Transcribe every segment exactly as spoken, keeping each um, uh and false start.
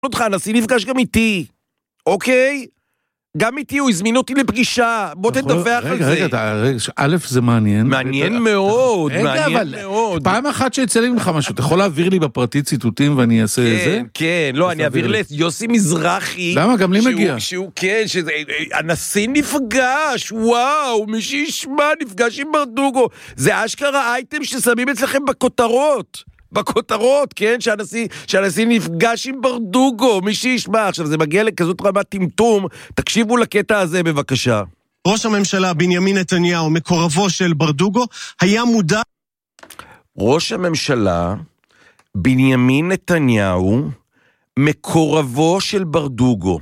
אותך, הנשיא נפגש גם איתי, אוקיי? גם איתי, הוא הזמין אותי לפגישה, בוא תדווח על זה. רגע, רגע, א' זה מעניין. מעניין מאוד, מעניין מאוד. פעם אחת שיצא לי ממך משהו, אתה יכול להעביר לי בפרטי ציטוטים ואני אעשה את זה? כן, כן, לא, אני אעביר ליוסי מזרחי. למה? גם לי מגיע. שהוא, כן, הנשיא נפגש, וואו, מי שישמע נפגש עם ברדוגו. זה אשכרה אייטם ששמים אצלכם בכותרות. בכותרות, כן, שהנשיא, שהנשיא נפגש עם ברדוגו, מי שישמע. עכשיו, זה מגיע לכזאת רמת טמטום, תקשיבו לקטע הזה בבקשה. ראש הממשלה בנימין נתניהו, מקורבו של ברדוגו, היה מודע... ראש הממשלה בנימין נתניהו, מקורבו של ברדוגו.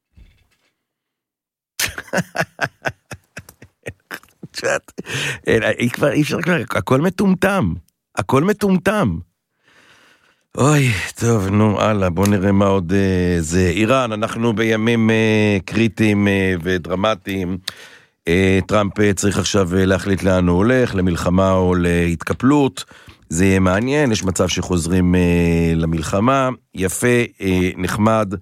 אי אפשר כבר, הכל מטומטם, הכל מטומטם. אוי, טוב, נו, הלאה, בוא נראה מה עוד אה, זה. איראן, אנחנו בימים אה, קריטיים אה, ודרמטיים. אה, טראמפ אה, צריך עכשיו אה, להחליט לאן הוא הולך, למלחמה או להתקפלות. זה יהיה מעניין, יש מצב שחוזרים אה, למלחמה. יפה, אה, נחמד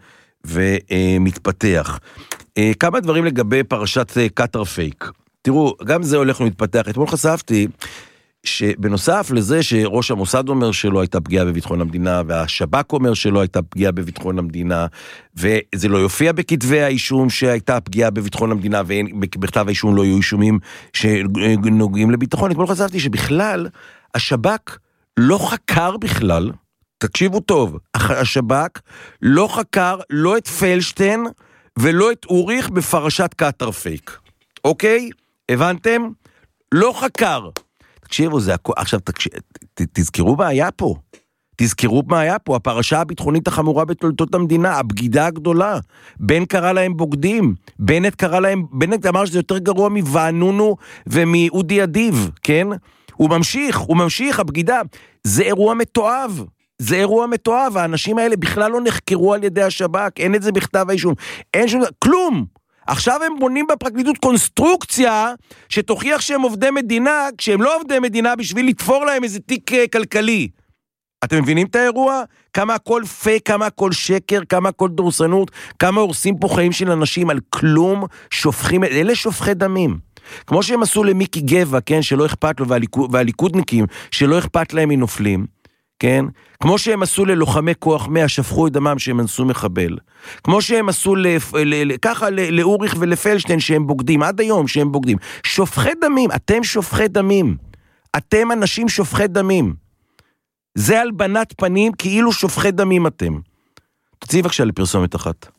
ומתפתח. אה, כמה דברים לגבי פרשת אה, קטר פייק. תראו, גם זה הולך ומתפתח. אתמול חשפתי... שבנוסף לזה שראש המוסד אומר שלא הייתה פגיעה בביטחון המדינה, והשב"כ אומר שלא הייתה פגיעה בביטחון המדינה, וזה לא יופיע בכתבי האישום שהייתה פגיעה בביטחון המדינה, ובכתב האישום לא יהיו אישומים שנוגעים לביטחון. אתמול חשבתי שבכלל השב"כ לא חקר בכלל, תקשיבו טוב, השב"כ לא חקר לא את פלשטיין ולא את אוריך בפרשת קטר פייק. אוקיי? הבנתם? לא חקר. תקשיבו, זה הכל, עכשיו תקשיב, ת, תזכרו מה היה פה, תזכרו מה היה פה, הפרשה הביטחונית החמורה בתולדות המדינה, הבגידה הגדולה, בן קרא להם בוגדים, בנט קרא להם, בנט אמר שזה יותר גרוע מווענונו ומאודי אדיב, כן? הוא ממשיך, הוא ממשיך, הבגידה, זה אירוע מתועב, זה אירוע מתועב, האנשים האלה בכלל לא נחקרו על ידי השב"כ, אין את זה בכתב האישום, אין שום, כלום, עכשיו הם בונים בפרקליטות קונסטרוקציה שתוכיח שהם עובדי מדינה, כשהם לא עובדי מדינה בשביל לתפור להם איזה תיק כלכלי. אתם מבינים את האירוע? כמה הכל פייק, כמה הכל שקר, כמה הכל דורסנות, כמה הורסים פה חיים של אנשים על כלום, שופכים, אלה שופכי דמים. כמו שהם עשו למיקי גבע, כן, שלא אכפת לו, והליכוד, והליכודניקים, שלא אכפת להם מנופלים, כן? כמו שהם עשו ללוחמי כוח מאה, שפכו את דמם שהם אנסו מחבל. כמו שהם עשו לפ... ל... ל... ככה ל... לאוריך ולפלשטיין שהם בוגדים, עד היום שהם בוגדים. שופכי דמים, אתם שופכי דמים. אתם אנשים שופכי דמים. זה הלבנת פנים, כאילו שופכי דמים אתם. תציב בבקשה לפרסומת אחת.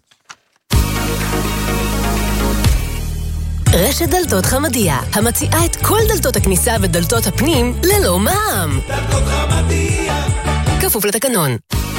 רשת דלתות חמדיה, המציעה את כל דלתות הכניסה ודלתות הפנים ללא מע"מ. דלתות חמדיה. כפוף לתקנון.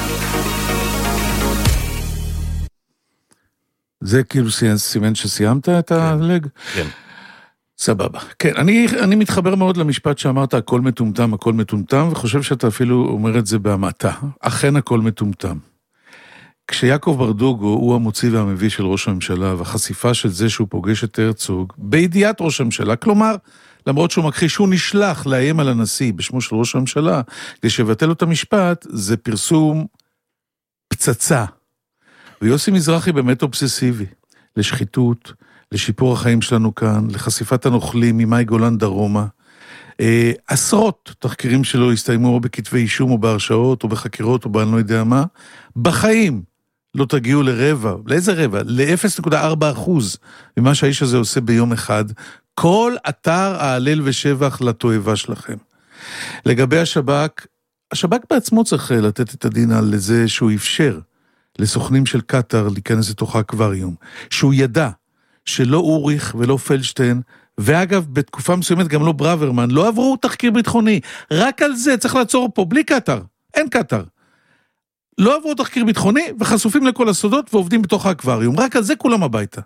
זה כאילו סימן שסיימת את הלג? כן. סבבה. כן, אני, אני מתחבר מאוד למשפט שאמרת, הכל מטומטם, הכל מטומטם, וחושב שאתה אפילו אומר את זה בהמעטה. אכן הכל מטומטם. כשיעקב ברדוגו הוא המוציא והמביא של ראש הממשלה, והחשיפה של זה שהוא פוגש את הרצוג, בידיעת ראש הממשלה, כלומר, למרות שהוא מכחיש שהוא נשלח לאיים על הנשיא בשמו של ראש הממשלה, כדי שבטל לו את המשפט, זה פרסום פצצה. ויוסי מזרחי באמת אובססיבי, לשחיתות, לשיפור החיים שלנו כאן, לחשיפת הנוכלים ממאי גולן דרומה. אה, עשרות תחקירים שלו הסתיימו או בכתבי אישום או בהרשאות או בחקירות או באני לא יודע מה. בחיים לא תגיעו לרבע, לאיזה רבע? ל-אפס נקודה ארבע אחוז ממה שהאיש הזה עושה ביום אחד. כל אתר העלל ושבח לתועבה שלכם. לגבי השב"כ, השב"כ בעצמו צריך לתת את הדין על זה שהוא אפשר לסוכנים של קטר להיכנס לתוך האקווריום, שהוא ידע שלא אוריך ולא פלשטיין, ואגב בתקופה מסוימת גם לא ברוורמן, לא עברו תחקיר ביטחוני, רק על זה צריך לעצור פה, בלי קטר, אין קטר. לא עברו תחקיר ביטחוני וחשופים לכל הסודות ועובדים בתוך האקווריום, רק על זה כולם הביתה.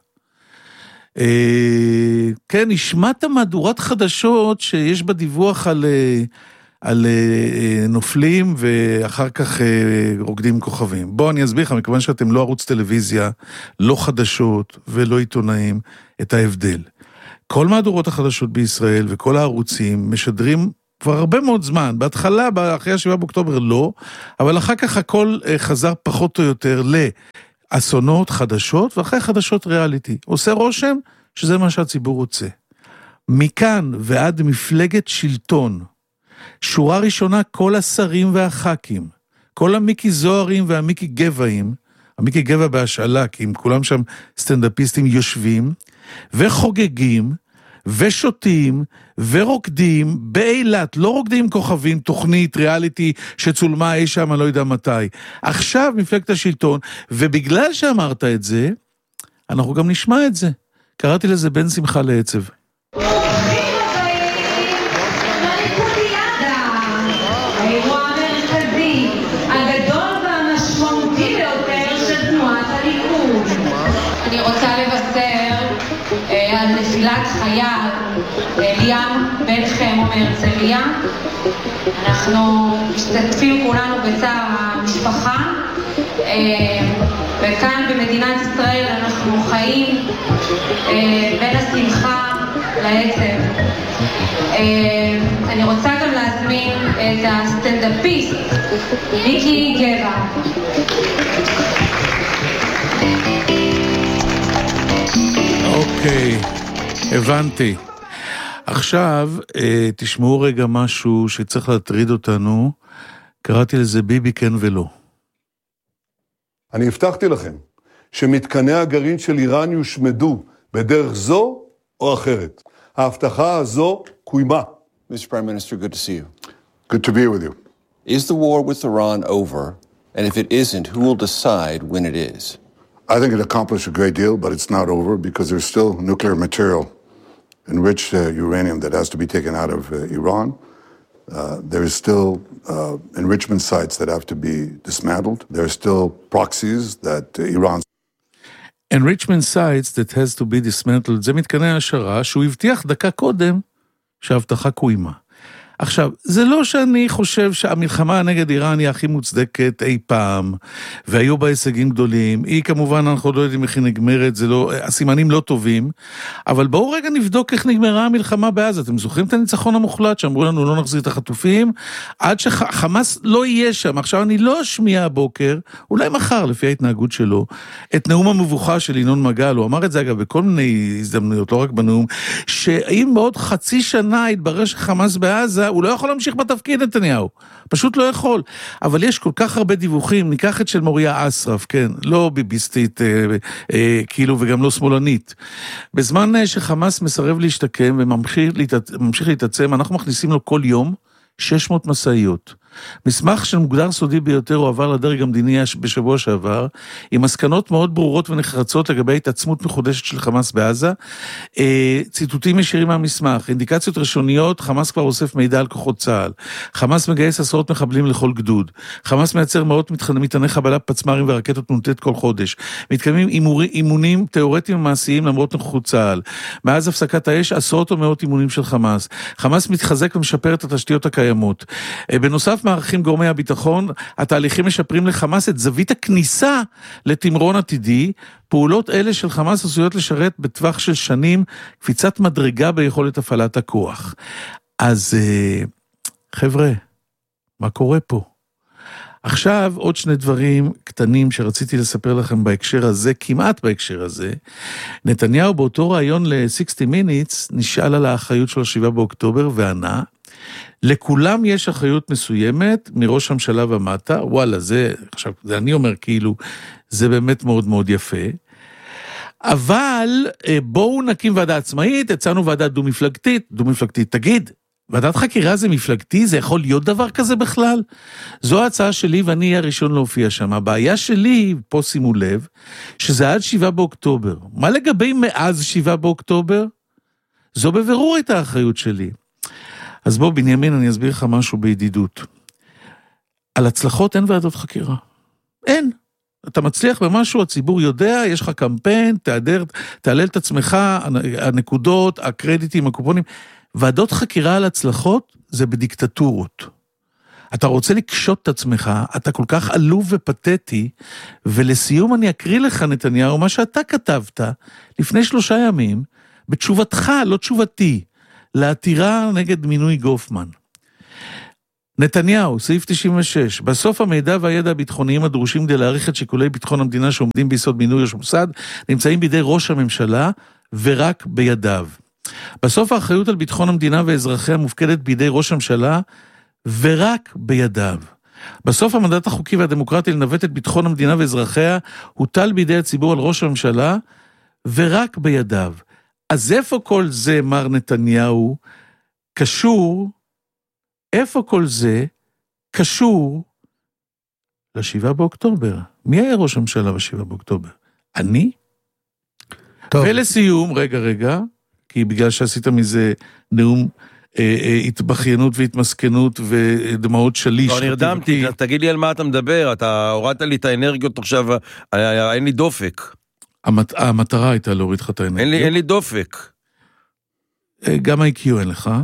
כן, נשמעת מהדורת חדשות שיש בה דיווח על, על נופלים ואחר כך רוקדים כוכבים. בואו אני אסביר לך, מכיוון שאתם לא ערוץ טלוויזיה, לא חדשות ולא עיתונאים, את ההבדל. כל מהדורות החדשות בישראל וכל הערוצים משדרים כבר הרבה מאוד זמן, בהתחלה, אחרי השבעה באוקטובר לא, אבל אחר כך הכל חזר פחות או יותר לאסונות, חדשות, ואחרי חדשות ריאליטי. עושה רושם שזה מה שהציבור רוצה. מכאן ועד מפלגת שלטון, שורה ראשונה כל השרים והח"כים, כל המיקי זוהרים והמיקי גבעים, המיקי גבע בהשאלה, כי עם כולם שם סטנדאפיסטים יושבים, וחוגגים, ושותים, ורוקדים, באילת, לא רוקדים כוכבים, תוכנית, ריאליטי, שצולמה אי שם, אני לא יודע מתי. עכשיו מפלגת השלטון, ובגלל שאמרת את זה, אנחנו גם נשמע את זה. קראתי לזה בין שמחה לעצב. על נפילת חייל ליאם בן חמו מהרצליה. אנחנו משתתפים כולנו בצער המשפחה, וכאן במדינת ישראל אנחנו חיים בין השמחה לעצב. אני רוצה גם להזמין את הסטנדאפיסט מיקי גבע. אוקיי, הבנתי. עכשיו, תשמעו רגע משהו שצריך להטריד אותנו, קראתי לזה ביבי כן ולא. אני הבטחתי לכם שמתקני הגרעין של איראן יושמדו בדרך זו או אחרת. ההבטחה הזו קוימה. Mister Prime Minister, good to see you. Good to be with you. Is the war with Iran over? And if it isn't, who will decide when it is? I think it accomplished a great deal, but it's not over because there's still nuclear material, enriched uh, uranium that has to be taken out of uh, Iran. Uh, there is still uh, enrichment sites that have to be dismantled. There are still proxies that uh, Iran... Enrichment sites that has to be dismantled, זה מתקני השערה שהוא הבטיח דקה קודם שההבטחה קוימה. עכשיו, זה לא שאני חושב שהמלחמה נגד איראן היא הכי מוצדקת אי פעם, והיו בה הישגים גדולים, היא כמובן, אנחנו לא יודעים איך היא נגמרת, זה לא, הסימנים לא טובים, אבל בואו רגע נבדוק איך נגמרה המלחמה בעזה. אתם זוכרים את הניצחון המוחלט, שאמרו לנו לא נחזיר את החטופים, עד שחמאס לא יהיה שם. עכשיו אני לא אשמיע הבוקר, אולי מחר לפי ההתנהגות שלו, את נאום המבוכה של ינון מגל, הוא אמר את זה אגב בכל מיני הזדמנויות, לא רק בנאום, שאם בעוד חצי שנה יתברר שחמאס בעזה, הוא לא יכול להמשיך בתפקיד נתניהו, פשוט לא יכול. אבל יש כל כך הרבה דיווחים, ניקח את של מוריה אסרף, כן, לא ביביסטית, אה, אה, כאילו, וגם לא שמאלנית. בזמן שחמאס מסרב להשתקם וממשיך להתעצם, אנחנו מכניסים לו כל יום שש מאות מסעיות. מסמך של מוגדר סודי ביותר הוא עבר לדרג המדיני בשבוע שעבר, עם מסקנות מאוד ברורות ונחרצות לגבי התעצמות מחודשת של חמאס בעזה, ציטוטים ישירים מהמסמך, אינדיקציות ראשוניות, חמאס כבר אוסף מידע על כוחות צה"ל, חמאס מגייס עשרות מחבלים לכל גדוד, חמאס מייצר מאות מטעני חבלה, פצמ"רים ורקטות נ"ט כל חודש, מתקיימים אימונים תיאורטיים ומעשיים למרות נוכחות צה"ל, מאז הפסקת האש עשרות או מאות אימונים של חמאס, חמאס מתחזק ומשפר את התשתיות הקיימות, בנוסף מערכים גורמי הביטחון, התהליכים משפרים לחמאס את זווית הכניסה לתמרון עתידי, פעולות אלה של חמאס עשויות לשרת בטווח של שנים, קפיצת מדרגה ביכולת הפעלת הכוח. אז חבר'ה, מה קורה פה? עכשיו עוד שני דברים קטנים שרציתי לספר לכם בהקשר הזה, כמעט בהקשר הזה. נתניהו באותו רעיון ל-שישים מיניטס נשאל על האחריות של השבעה באוקטובר וענה, לכולם יש אחריות מסוימת מראש הממשלה ומטה, וואלה, זה, עכשיו, זה אני אומר כאילו, זה באמת מאוד מאוד יפה, אבל בואו נקים ועדה עצמאית, הצענו ועדה דו-מפלגתית, דו-מפלגתית, תגיד, ועדת חקירה זה מפלגתי, זה יכול להיות דבר כזה בכלל? זו ההצעה שלי ואני אהיה הראשון להופיע שם. הבעיה שלי, פה שימו לב, שזה עד שבעה באוקטובר. מה לגבי מאז שבעה באוקטובר? זו בבירור הייתה האחריות שלי. אז בוא בנימין, אני אסביר לך משהו בידידות. על הצלחות אין ועדות חקירה. אין. אתה מצליח במשהו, הציבור יודע, יש לך קמפיין, תעדר, תעלל את עצמך, הנקודות, הקרדיטים, הקופונים. ועדות חקירה על הצלחות זה בדיקטטורות. אתה רוצה לקשוט את עצמך, אתה כל כך עלוב ופתטי, ולסיום אני אקריא לך נתניהו, מה שאתה כתבת לפני שלושה ימים, בתשובתך, לא תשובתי, לעתירה נגד מינוי גופמן. נתניהו, סעיף תשעים ושש, בסוף המידע והידע הביטחוניים הדרושים כדי להעריך את שיקולי ביטחון המדינה שעומדים ביסוד מינוי ראש המוסד, נמצאים בידי ראש הממשלה ורק בידיו. בסוף האחריות על ביטחון המדינה ואזרחיה מופקדת בידי ראש הממשלה ורק בידיו. בסוף המנדט החוקי והדמוקרטי לנווט את ביטחון המדינה ואזרחיה הוטל בידי הציבור על ראש הממשלה ורק בידיו. אז איפה כל זה, מר נתניהו, קשור, איפה כל זה קשור לשבעה באוקטובר? מי היה ראש הממשלה בשבעה באוקטובר? אני? טוב. ולסיום, רגע, רגע, כי בגלל שעשית מזה נאום אה, אה, התבחיינות והתמסכנות ודמעות שליש. לא, נרדמתי, תגיד לי על מה אתה מדבר, אתה הורדת לי את האנרגיות עכשיו, אין לי דופק. המת, המטרה הייתה להוריד לך את האנרגיות. אין לי, אין לי דופק. גם ה-איי קיו אין לך.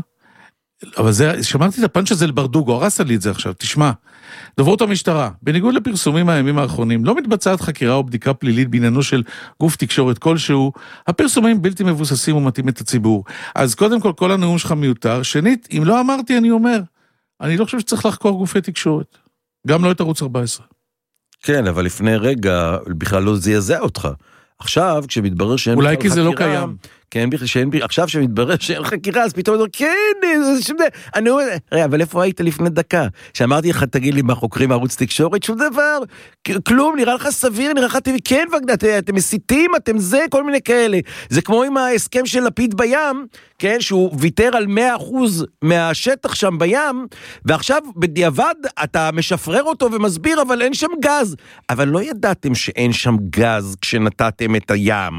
אבל זה, שמעתי את הפאנץ' הזה לברדוגו, הרסת לי את זה עכשיו, תשמע. דוברות המשטרה, בניגוד לפרסומים הימים האחרונים, לא מתבצעת חקירה או בדיקה פלילית בעניינו של גוף תקשורת כלשהו, הפרסומים בלתי מבוססים ומתאים את הציבור. אז קודם כל, כל הנאום שלך מיותר. שנית, אם לא אמרתי, אני אומר, אני לא חושב שצריך לחקור גופי תקשורת. גם לא את ערוץ ארבע עשרה. כן, אבל לפני רגע, בכלל לא זעזע אותך. עכשיו, כשמתברר שאין אולי כי זה לא קיים. כן, בכלל שאין, עכשיו שמתברר שאין חקירה, אז פתאום אומר, כן, זה שום דבר. אני אומר, רגע, אבל איפה היית לפני דקה? שאמרתי לך, תגיד לי מה חוקרים ערוץ תקשורת, שום דבר, כלום, נראה לך סביר, נראה לך טבעי, כן, אתם מסיתים, אתם זה, כל מיני כאלה. זה כמו עם ההסכם של לפיד בים, כן, שהוא ויתר על מאה אחוז מהשטח שם בים, ועכשיו בדיעבד אתה משפרר אותו ומסביר, אבל אין שם גז. אבל לא ידעתם שאין שם גז כשנתתם את הים.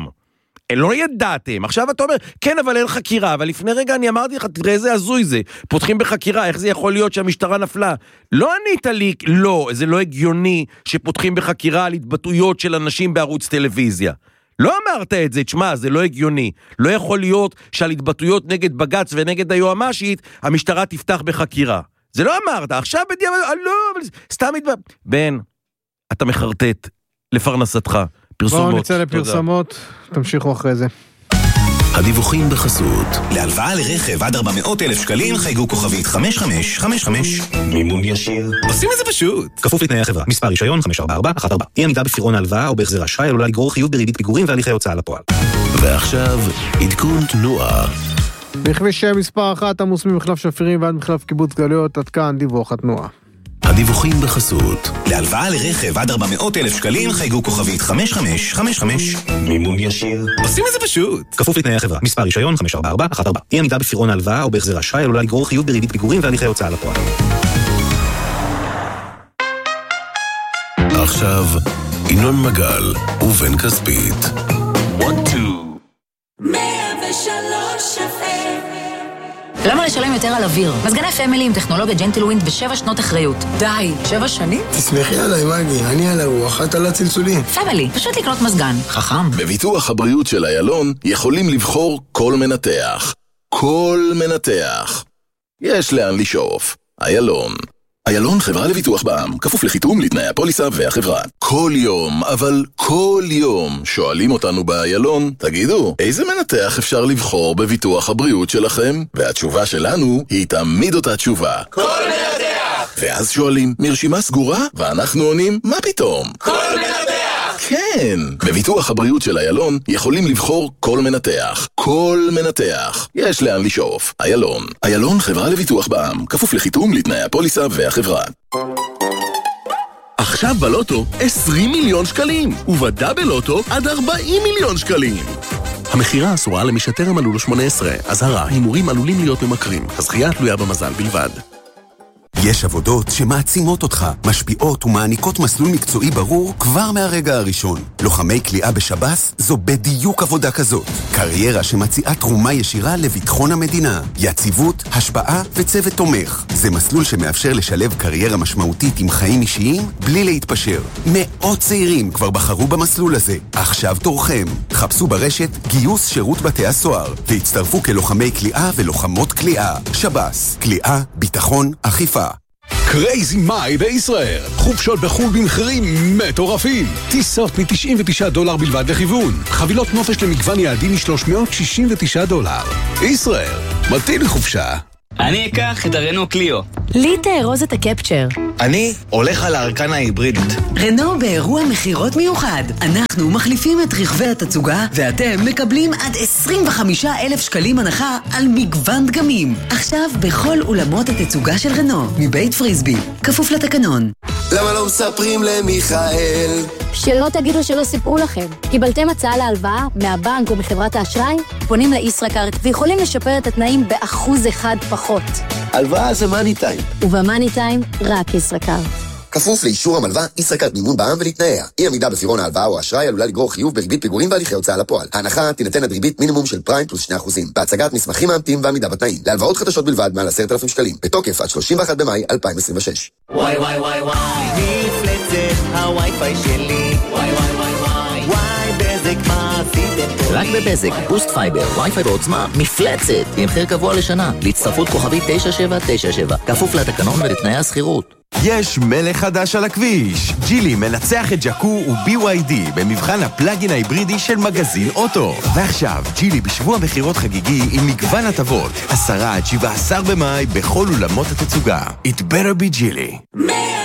לא ידעתם. עכשיו אתה אומר, כן, אבל אין חקירה, אבל לפני רגע אני אמרתי לך, תראה איזה הזוי זה, פותחים בחקירה, איך זה יכול להיות שהמשטרה נפלה? לא ענית לי, לא, זה לא הגיוני שפותחים בחקירה על התבטאויות של אנשים בערוץ טלוויזיה. לא אמרת את זה, תשמע, זה לא הגיוני. לא יכול להיות שעל התבטאויות נגד בג"ץ ונגד היועמ"שית, המשטרה תפתח בחקירה. זה לא אמרת, עכשיו בדיוק, לא, אבל סתם התבטא. בן, אתה מחרטט לפרנסתך. פרסומות. בואו נצא לפרסומות, תמשיכו אחרי זה. הדיווחים בחסות. להלוואה לרכב עד ארבע מאות אלף שקלים חייגו כוכבית חמש חמש חמש חמש. מימון ישיר. עושים את זה פשוט. כפוף לתנאי החברה. מספר רישיון חמש ארבע ארבע אחת ארבע. אי עמידה בפירעון ההלוואה או בהחזר אשראי עלולה לגרור חיוב בריבית פיגורים והליכי הוצאה לפועל. ועכשיו עדכון תנועה. בכביש מספר אחת עמוס ממחלף שפירים ועד מחלף קיבוץ גלויות, עד כאן דיווח התנועה. הדיווחים בחסות. להלוואה לרכב עד ארבע מאות אלף שקלים חייגו כוכבית חמש חמש חמש חמש. מימון ישיר. עושים את זה פשוט. כפוף לתנאי החברה. מספר רישיון חמש ארבע ארבע אחת ארבע. אי עמידה בפירעון ההלוואה או בהחזר אשראי עלולה לגרור חיוב בריבית פיגורים והליכי הוצאה לפועל. עכשיו ינון מגל ובן כספית. one two. מאה ושלוש אף אם. למה לשלם יותר על אוויר? מזגני פמילי עם טכנולוגיה ג'נטלווינד ושבע שנות אחריות. די, שבע שנים? תסמכי עליי, מגי, אני על הרוח, את על הצלצולים. פמילי, פשוט לקנות מזגן. חכם. בביטוח הבריאות של איילון יכולים לבחור כל מנתח. כל מנתח. יש לאן לשאוף. איילון. איילון חברה לביטוח בע"מ, כפוף לחיתום לתנאי הפוליסה והחברה. כל יום, אבל כל יום, שואלים אותנו באיילון, תגידו, איזה מנתח אפשר לבחור בביטוח הבריאות שלכם? והתשובה שלנו היא תמיד אותה תשובה. כל מנתח! ואז שואלים, מרשימה סגורה? ואנחנו עונים, מה פתאום? כל מנתח! כן, בביטוח הבריאות של איילון יכולים לבחור כל מנתח. כל מנתח. יש לאן לשאוף. איילון. איילון חברה לביטוח בע"מ, כפוף לחיתום לתנאי הפוליסה והחברה. עכשיו בלוטו עשרים מיליון שקלים, ובדאבל לוטו עד ארבעים מיליון שקלים. המחירה אסורה למי שטרם מלאו לו שמונה עשרה. אזהרה, הימורים עלולים להיות ממכרים. הזכייה תלויה במזל בלבד. יש עבודות שמעצימות אותך, משפיעות ומעניקות מסלול מקצועי ברור כבר מהרגע הראשון. לוחמי כליאה בשב"ס זו בדיוק עבודה כזאת. קריירה שמציעה תרומה ישירה לביטחון המדינה. יציבות, השפעה וצוות תומך. זה מסלול שמאפשר לשלב קריירה משמעותית עם חיים אישיים בלי להתפשר. מאות צעירים כבר בחרו במסלול הזה. עכשיו תורכם. חפשו ברשת גיוס שירות בתי הסוהר והצטרפו כלוחמי כליאה ולוחמות כליאה. שב"ס, כליאה, ביטחון, אכיפה. קרייזי מאי בישראל. חופשות בחול במחירים מטורפים. טיסות מ-תשעים ותשעה דולר בלבד לכיוון. חבילות נופש למגוון יעדים מ-שלוש מאות שישים ותשעה דולר. ישראל, מתאים לחופשה. אני אקח את הרנו קליו. לי תארוז את הקפצ'ר. אני הולך על הארקן ההיברידית. רנו באירוע מחירות מיוחד. אנחנו מחליפים את רכבי התצוגה, ואתם מקבלים עד עשרים וחמישה אלף שקלים הנחה על מגוון דגמים. עכשיו בכל אולמות התצוגה של רנו, מבית פריסבי. כפוף לתקנון. למה לא מספרים למיכאל? שלא תגידו שלא סיפרו לכם. קיבלתם הצעה להלוואה מהבנק או מחברת האשראי? פונים לישראכרט ויכולים לשפר את התנאים באחוז אחד פחות. הלוואה זה מאני טיים. ובמאני טיים רק ישראכרט. כפוף לאישור המלווה, ישראכרט מימון בע"מ ולהתנאיה. אי עמידה בפירעון ההלוואה או האשראי עלולה לגרור חיוב בריבית פיגורים והליכי הוצאה לפועל. ההנחה תינתן עד ריבית מינימום של פריים פלוס שני אחוזים. בהצגת מסמכים מאמתים ועמידה בתנאים. להלוואות חדשות בלבד מעל עשרת אלפים שקלים. בתוקף עד שלושים ואחד במאי אלפיים עשרים ושש. וואי וואי וואי וואי, מפלצת הווי-פיי שלי. וואי וואי וואי וואי, וואי בזק מה עשיתם פה? רק בבזק, בוסט פייבר, וי-פיי בעוצמה, מפלצת, עם מחיר קבוע לשנה, להצטרפות כוכבית תשע שבע תשע שבע, כפוף לתקנון ולתנאי השכירות. יש מלך חדש על הכביש. ג'ילי מנצח את ג'קו ו-בי וואי די במבחן הפלאגין ההיברידי של מגזין אוטו. ועכשיו, ג'ילי בשבוע מחירות חגיגי עם מגוון הטבות. עשרה עד שבעה עשר במאי בכל אולמות התצוגה. It better be ג'ילי.